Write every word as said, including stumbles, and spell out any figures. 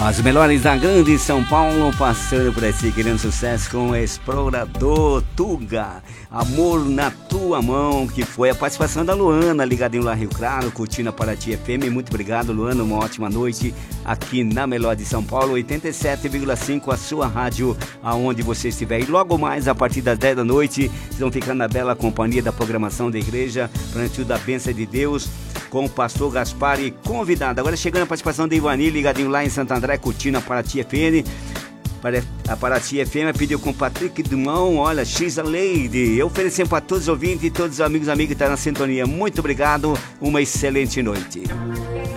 As melhores da grande São Paulo, passando por aqui, querendo sucesso com o Explorador Tuga, Amor na Tua Mão, que foi a participação da Luana, ligadinho lá Rio Claro, curtindo a Paraty F M. Muito obrigado, Luana, uma ótima noite aqui na Melhor de São Paulo, oitenta e sete vírgula cinco, a sua rádio, aonde você estiver. E logo mais, a partir das dez da noite, vocês vão ficar na bela companhia da programação da igreja, plantio da bênção de Deus, com o pastor Gaspar e convidado. Agora chegando a participação de Ivani, ligadinho lá em Santo André, curtindo a Paraty F M. A Paraty F M pediu com o Patrick Dumont, olha, She's a Lady. Eu oferecendo para todos os ouvintes e todos os amigos e amigas que estão na sintonia. Muito obrigado, uma excelente noite.